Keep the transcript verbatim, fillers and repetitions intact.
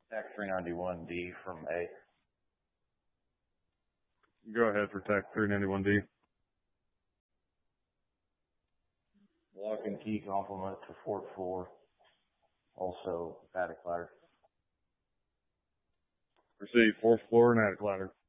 TAC three ninety-one D from A. Go ahead for TAC three ninety-one D. Lock and key complement to fourth floor. Also attic ladder. Proceed, fourth floor and attic ladder.